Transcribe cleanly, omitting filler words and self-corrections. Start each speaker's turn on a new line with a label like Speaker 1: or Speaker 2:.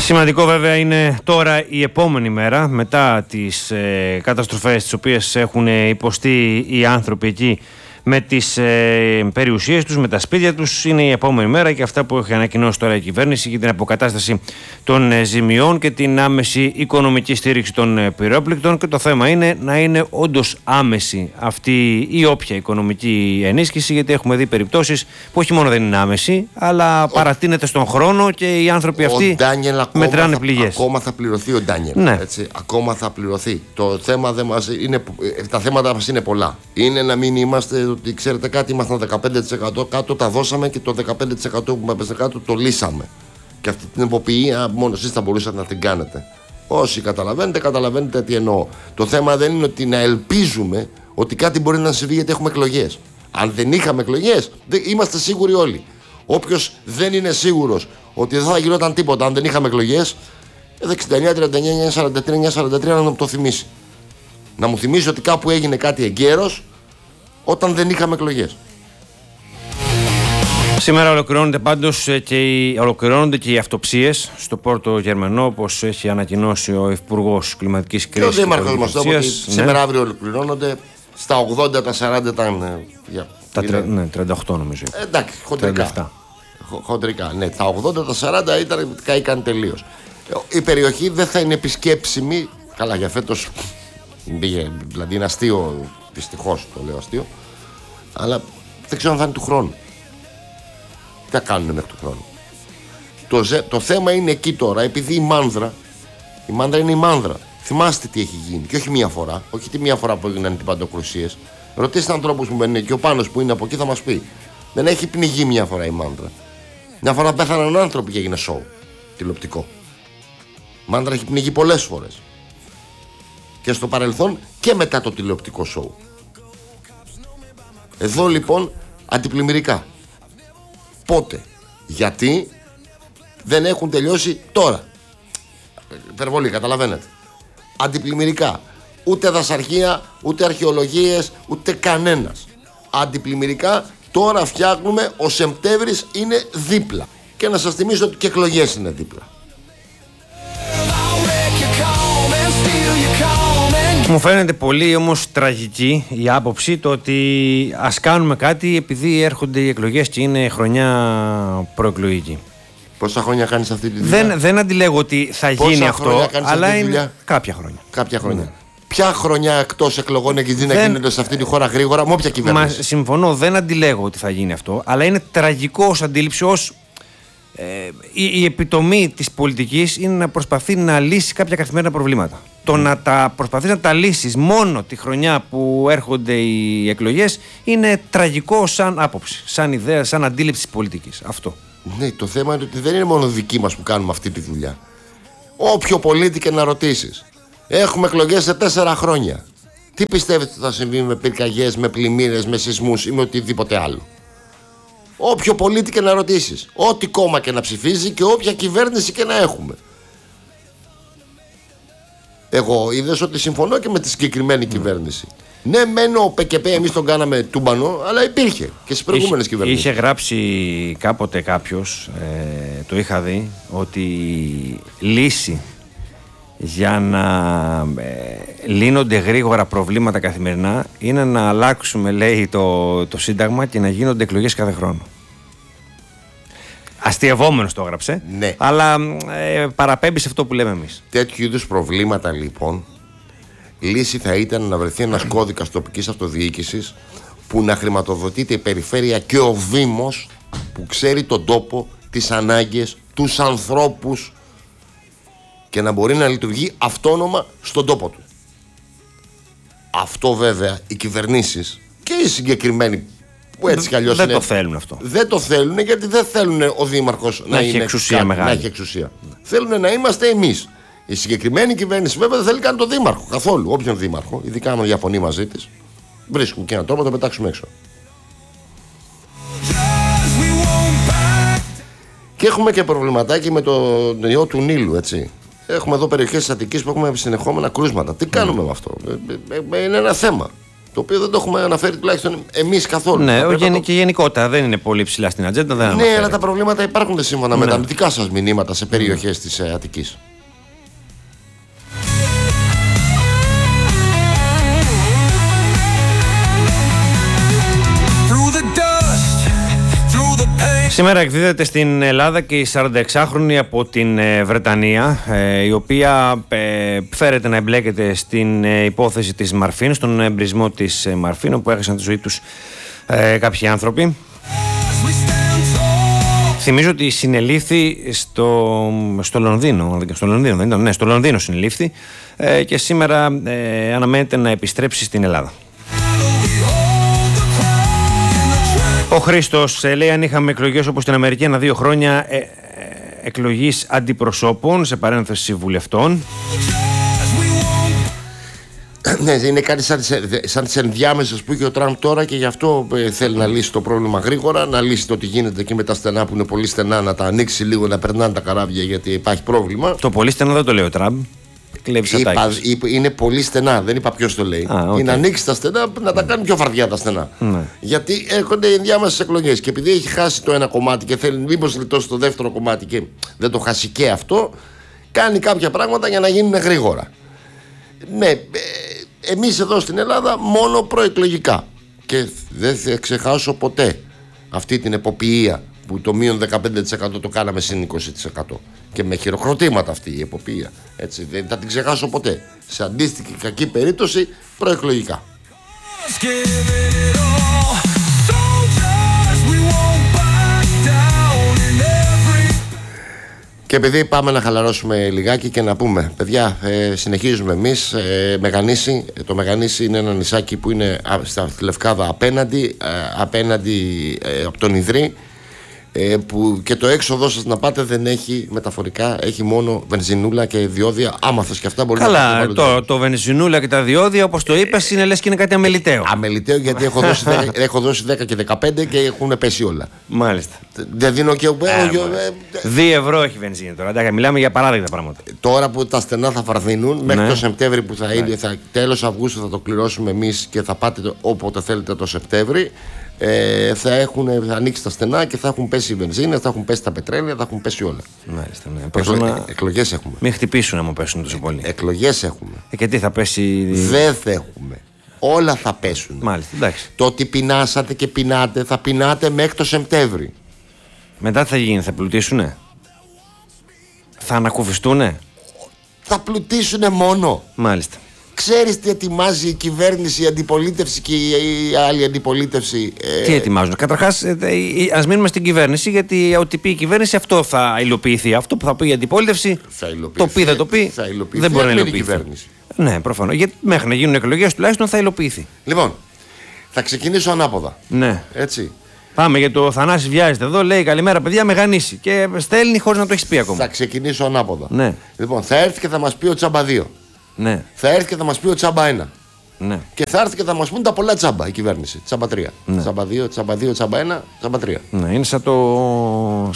Speaker 1: Σημαντικό βέβαια είναι τώρα η επόμενη μέρα, μετά τις καταστροφές τις οποίες έχουν υποστεί οι άνθρωποι εκεί με τις περιουσίες τους, με τα σπίτια τους. Είναι η επόμενη μέρα και αυτά που έχει ανακοινώσει τώρα η κυβέρνηση για την αποκατάσταση των ζημιών και την άμεση οικονομική στήριξη των πυρόπληκτων. Και το θέμα είναι να είναι όντως άμεση αυτή η όποια οικονομική ενίσχυση, γιατί έχουμε δει περιπτώσεις που όχι μόνο δεν είναι άμεση, αλλά παρατείνεται στον χρόνο και οι άνθρωποι αυτοί μετράνε πληγές.
Speaker 2: Ακόμα θα πληρωθεί ο Ντάνιελ.
Speaker 1: Ναι.
Speaker 2: Έτσι, ακόμα θα πληρωθεί. Το θέμα τα θέματα μας είναι πολλά. Είναι να μην είμαστε ότι ξέρετε κάτι, ήμασταν 15% κάτω, τα δώσαμε και το 15% που με έπεσε κάτω το λύσαμε. Και αυτή την εποποιία μόνο εσείς θα μπορούσατε να την κάνετε. Όσοι καταλαβαίνετε τι εννοώ. Το θέμα δεν είναι ότι να ελπίζουμε ότι κάτι μπορεί να συμβεί γιατί έχουμε εκλογές. Αν δεν είχαμε εκλογές, είμαστε σίγουροι όλοι. Όποιος δεν είναι σίγουρος ότι δεν θα γινόταν τίποτα αν δεν είχαμε εκλογές, 69, 39, 43, 943 να μου το θυμίσει. Να μου θυμίσει ότι κάπου έγινε κάτι εγκαίρος όταν δεν είχαμε εκλογές.
Speaker 1: Σήμερα ολοκληρώνονται και οι αυτοψίες στο Πόρτο Γερμανό, όπως έχει ανακοινώσει ο Υπουργός Κλιματικής Κρίσης.
Speaker 2: Και ο Δήμαρχος μας το είπε ότι σήμερα αύριο ολοκληρώνονται. Στα 80, τα 40 ήταν.
Speaker 1: Ναι, 38 νομίζω.
Speaker 2: Εντάξει, χοντρικά. Χοντρικά, ναι. Τα 80, τα 40 καήκαν τελείως. Η περιοχή δεν θα είναι επισκέψιμη. Καλά, για φέτος δηλαδή είναι αστείο, δυστυχώς το λέω αστείο, αλλά δεν ξέρω αν θα είναι του χρόνου. Τι θα κάνουν μέχρι του χρόνου. Το θέμα είναι εκεί τώρα, επειδή η μάνδρα είναι η μάνδρα. Θυμάστε τι έχει γίνει, και όχι μία φορά, όχι τη μία φορά που έγιναν οι παντοκρουσίες. Ρωτήστε ανθρώπους που μένουν και ο Πάνος που είναι από εκεί θα μας πει. Δεν έχει πνιγεί μία φορά η μάνδρα. Μια φορά πέθαναν άνθρωποι και έγινε σοου τηλεοπτικό. Η μάνδρα έχει πνιγεί πολλές φορές. Και στο παρελθόν και μετά το τηλεοπτικό σοου. Εδώ λοιπόν αντιπλημμυρικά. Πότε, γιατί δεν έχουν τελειώσει τώρα. Υπερβολή, καταλαβαίνετε. Αντιπλημμυρικά. Ούτε δασαρχία, ούτε αρχαιολογίες, ούτε κανένας. Αντιπλημμυρικά τώρα φτιάχνουμε, ο Σεπτέμβρης είναι δίπλα. Και να σας θυμίσω ότι και εκλογές είναι δίπλα.
Speaker 1: Μου φαίνεται πολύ όμως τραγική η άποψη το ότι ας κάνουμε κάτι επειδή έρχονται οι εκλογές και είναι χρονιά προεκλογική.
Speaker 2: Πόσα χρόνια κάνεις αυτή τη δουλειά?
Speaker 1: Δεν αντιλέγω ότι θα γίνει αυτό, αλλά είναι κάποια χρόνια.
Speaker 2: Κάποια χρόνια. Ναι. Ποια χρονιά εκτός εκλογών έχει δει να γίνονται σε αυτή τη χώρα γρήγορα, με όποια κυβέρνηση?
Speaker 1: Μα συμφωνώ, δεν αντιλέγω ότι θα γίνει αυτό, αλλά είναι τραγικό ως αντίληψη, η επιτομή της πολιτικής είναι να προσπαθεί να λύσει κάποια καθημερινά προβλήματα. Το να τα προσπαθείς να τα λύσεις μόνο τη χρονιά που έρχονται οι εκλογές είναι τραγικό σαν άποψη, σαν ιδέα, σαν αντίληψη της πολιτικής. Αυτό.
Speaker 2: Ναι, το θέμα είναι ότι δεν είναι μόνο δική μας που κάνουμε αυτή τη δουλειά. Όποιο πολίτη και να ρωτήσεις. Έχουμε εκλογές σε 4 χρόνια. Τι πιστεύετε ότι θα συμβεί με πυρκαγιές, με πλημμύρες, με σεισμούς ή με οτιδήποτε άλλο? Όποιο πολίτη και να ρωτήσεις. Ό,τι κόμμα και να ψηφίζει και όποια κυβέρνηση και να έχουμε. Εγώ είδες ότι συμφωνώ και με τη συγκεκριμένη κυβέρνηση. Ναι, μένω ο ΠΚΠ, εμείς τον κάναμε τούμπανο, αλλά υπήρχε και στις προηγούμενες κυβερνήσεις.
Speaker 1: Είχε γράψει κάποτε κάποιος, το είχα δει, ότι λύση για να λύνονται γρήγορα προβλήματα καθημερινά είναι να αλλάξουμε, λέει, το Σύνταγμα και να γίνονται εκλογές κάθε χρόνο. Αστειευόμενος το έγραψε,
Speaker 2: ναι.
Speaker 1: Αλλά παραπέμπει σε αυτό που λέμε εμείς.
Speaker 2: Τέτοιου είδους προβλήματα λοιπόν, λύση θα ήταν να βρεθεί ένας κώδικας τοπικής αυτοδιοίκησης που να χρηματοδοτείται η περιφέρεια και ο Δήμος που ξέρει τον τόπο, τις ανάγκες, τους ανθρώπους και να μπορεί να λειτουργεί αυτόνομα στον τόπο του. Αυτό βέβαια οι κυβερνήσεις και οι συγκεκριμένοι που έτσι κι αλλιώς
Speaker 1: δεν το θέλουν αυτό.
Speaker 2: Δεν το θέλουν γιατί δεν θέλουν ο Δήμαρχος να
Speaker 1: έχει εξουσία μεγάλη.
Speaker 2: Να έχει εξουσία. Θέλουν να είμαστε εμείς. Η συγκεκριμένη κυβέρνηση βέβαια δεν θέλει καν τον Δήμαρχο καθόλου. Όποιον Δήμαρχο, ειδικά αν διαφωνεί μαζί της, βρίσκουν και έναν τρόπο να το πετάξουμε έξω. Και έχουμε και προβληματάκι με το ιό του Νείλου, έτσι. Έχουμε εδώ περιοχές της Αττικής που έχουμε συνεχόμενα κρούσματα. Τι κάνουμε με αυτό? Είναι ένα θέμα. Το οποίο δεν το έχουμε αναφέρει τουλάχιστον εμείς καθόλου.
Speaker 1: Ναι, και γενικότερα δεν είναι πολύ ψηλά στην ατζέντα.
Speaker 2: Ναι, αλλά τα προβλήματα υπάρχουν σύμφωνα με τα δικά σας μηνύματα σε περιοχές της Αττικής.
Speaker 1: Σήμερα εκδίδεται στην Ελλάδα και η 46χρονη από την Βρετανία, η οποία φέρεται να εμπλέκεται στην υπόθεση της Μαρφίν, στον εμπρισμό της Μαρφίν, όπου έχασαν τη ζωή τους κάποιοι άνθρωποι. Θυμίζω ότι συνελήφθη στο Λονδίνο, δεν ήταν, ναι, στο Λονδίνο συνελήφθη και σήμερα αναμένεται να επιστρέψει στην Ελλάδα. Ο Χρήστος λέει: αν είχαμε εκλογές όπως στην Αμερική 1-2 χρόνια εκλογής αντιπροσώπων, σε παρένθεση βουλευτών.
Speaker 2: Ναι, είναι κάτι σαν τις ενδιάμεσες που είχε ο Τραμπ τώρα και γι' αυτό θέλει να λύσει το πρόβλημα γρήγορα, να λύσει το τι γίνεται εκεί με τα στενά που είναι πολύ στενά, να τα ανοίξει λίγο, να περνάνε τα καράβια γιατί υπάρχει πρόβλημα.
Speaker 1: Το πολύ στενά δεν το λέει ο Τραμπ.
Speaker 2: Είναι πολύ στενά, δεν είπα ποιος το λέει. Είναι να ανοίξει τα στενά, να τα κάνει πιο φαρδιά τα στενά. Γιατί έρχονται οι ενδιάμεσες εκλογές και επειδή έχει χάσει το ένα κομμάτι και θέλει μήπως λιτώσει το δεύτερο κομμάτι και δεν το χάσει και αυτό, κάνει κάποια πράγματα για να γίνουν γρήγορα. Ναι, εμείς εδώ στην Ελλάδα μόνο προεκλογικά. Και δεν θα ξεχάσω ποτέ αυτή την εποποιία που το μείον 15% το κάναμε συν 20%. Και με χειροκροτήματα αυτή η εποποιία. Έτσι, δεν θα την ξεχάσω ποτέ. Σε αντίστοιχη κακή περίπτωση προεκλογικά. Και επειδή πάμε να χαλαρώσουμε λιγάκι και να πούμε, παιδιά, συνεχίζουμε εμείς. Μεγανήσι, το Μεγανήσι είναι ένα νησάκι που είναι στα Λευκάδα απέναντι από τον Ιδρύ, που και το έξοδό σας να πάτε δεν έχει μεταφορικά, έχει μόνο βενζινούλα και διόδια. Άμα θες και αυτά μπορεί να
Speaker 1: Καλά, το βενζινούλα και τα διόδια, όπως το είπες, είναι λες και είναι κάτι αμεληταίο.
Speaker 2: Αμεληταίο, γιατί έχω δώσει 10 και 15 και έχουν πέσει όλα.
Speaker 1: Μάλιστα.
Speaker 2: Δεν δίνω και
Speaker 1: 2 ευρώ έχει βενζίνη τώρα. Εντάξει, μιλάμε για παράδειγμα πράγματα.
Speaker 2: Τώρα που τα στενά θα φαρδίνουν, μέχρι το Σεπτέμβρη που θα είναι, τέλος Αυγούστου θα το κληρώσουμε εμείς και θα πάτε όποτε θέλετε το Σεπτέμβρη. Θα ανοίξει τα στενά και θα έχουν πέσει οι βενζίνες, θα έχουν πέσει τα πετρέλαια, θα έχουν πέσει όλα.
Speaker 1: Μάλιστα, ναι.
Speaker 2: Εκλογές έχουμε.
Speaker 1: Μην χτυπήσουν να μου πέσουν τόσο πολύ.
Speaker 2: Εκλογές έχουμε.
Speaker 1: Και τι θα πέσει.
Speaker 2: Δεν θα έχουμε. Όλα θα πέσουν.
Speaker 1: Μάλιστα, εντάξει.
Speaker 2: Το ότι πεινάσατε και πεινάτε, θα πεινάτε μέχρι το Σεπτέμβρη.
Speaker 1: Μετά τι θα γίνει, θα πλουτίσουνε. Θα ανακουφιστούνε.
Speaker 2: Θα πλουτίσουνε μόνο.
Speaker 1: Μάλιστα.
Speaker 2: Ξέρεις τι ετοιμάζει η κυβέρνηση, η αντιπολίτευση και η άλλη αντιπολίτευση?
Speaker 1: Τι ετοιμάζουν? Καταρχάς, ας μείνουμε στην κυβέρνηση, γιατί ό,τι πει η κυβέρνηση αυτό θα υλοποιηθεί. Αυτό που θα πει η αντιπολίτευση, το πει δεν το πει, δεν μπορεί να υλοποιηθεί. Ναι, προφανώς. Γιατί μέχρι να γίνουν εκλογές τουλάχιστον θα υλοποιηθεί.
Speaker 2: Λοιπόν, θα ξεκινήσω ανάποδα.
Speaker 1: Ναι.
Speaker 2: Έτσι.
Speaker 1: Πάμε για το Θανάση βιάζεται εδώ, λέει καλημέρα παιδιά, Μεγανήσι. Και στέλνει χωρίς να το έχει πει ακόμα.
Speaker 2: Θα ξεκινήσω ανάποδα.
Speaker 1: Ναι.
Speaker 2: Λοιπόν, θα έρθει και θα μας πει ο Τσάμπα 2.
Speaker 1: Ναι.
Speaker 2: Θα έρθει και θα μας πει ο Τσάμπα 1.
Speaker 1: Ναι.
Speaker 2: Και θα έρθει και θα μας πούν τα πολλά τσάμπα η κυβέρνηση. Τσάμπα 3. Ναι. Τσάμπα 2, Τσάμπα 2, Τσάμπα 1, Τσάμπα 3.
Speaker 1: Ναι, είναι σαν